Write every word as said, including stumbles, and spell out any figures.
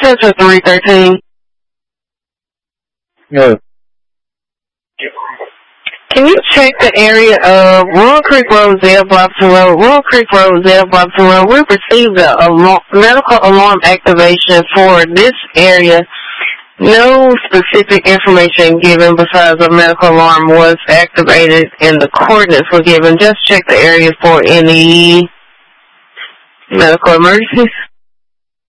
Central three thirteen. Yeah. Can you check the area of Rural Creek Road, Zell Bobson Road, Rural Creek Road, Zell Bobson Road? We received a alarm, medical alarm activation for this area. No specific information given besides a medical alarm was activated and the coordinates were given. Just check the area for any medical emergencies.